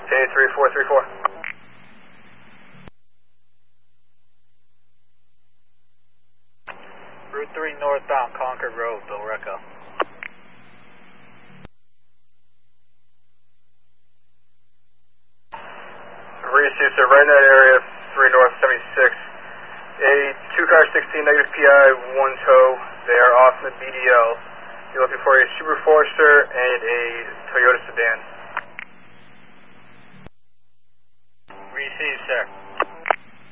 K3434. Route 3 northbound, Concord Road, Bill Recco. Received, sir, right in that area, 3 north 76. A 2 car 16 negative PI, 1 tow. They are off the BDL.